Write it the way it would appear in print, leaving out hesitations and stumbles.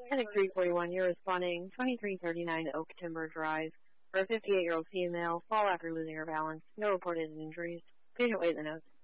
Medic 341, you're responding 2339 Oak Timber Drive for a 58-year-old female, fall after losing her balance. No reported injuries. Patient wait in the notes.